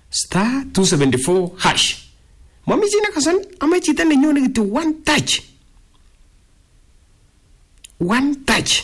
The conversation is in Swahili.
star 274 hash. Mami chine kasan ama chita nenyone kitu one touch. One touch.